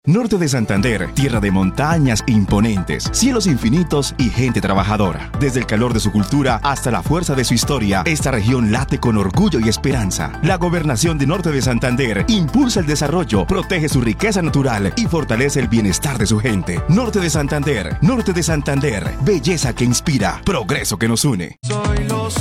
Norte de Santander, tierra de montañas imponentes, cielos infinitos y gente trabajadora. Desde el calor de su cultura hasta la fuerza de su historia, esta región late con orgullo y esperanza. La gobernación de Norte de Santander impulsa el desarrollo, protege su riqueza natural y fortalece el bienestar de su gente. Norte de Santander, belleza que inspira, progreso que nos une. Soy